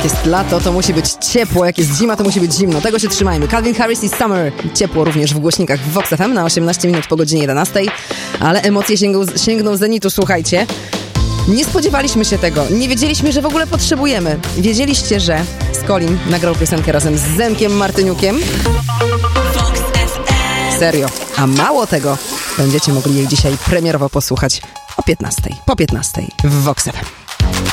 jak jest lato, to musi być ciepło, jak jest zima, to musi być zimno. Tego się trzymajmy. Calvin Harris i Summer. Ciepło również w głośnikach w Vox FM na 18 minut po godzinie 11. Ale emocje sięgną zenitu, słuchajcie. Nie spodziewaliśmy się tego. Nie wiedzieliśmy, że w ogóle potrzebujemy. Wiedzieliście, że Skolin nagrał piosenkę razem z Zenkiem Martyniukiem? Serio. A mało tego, będziecie mogli jej dzisiaj premierowo posłuchać o 15. Po 15 w Vox FM.